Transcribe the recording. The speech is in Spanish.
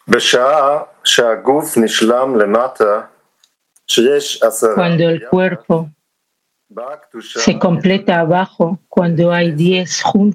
Cuando el cuerpo se completa abajo, cuando hay 10 juntos,